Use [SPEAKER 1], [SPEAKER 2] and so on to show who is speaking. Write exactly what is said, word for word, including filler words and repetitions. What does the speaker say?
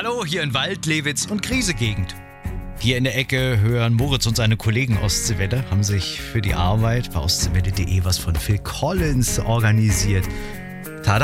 [SPEAKER 1] Hallo, hier in Waldlewitz und Griese-Gegend. Hier in der Ecke hören Moritz und seine Kollegen Ostseewelle, haben sich für die Arbeit bei ostseewelle punkt de was von Phil Collins organisiert.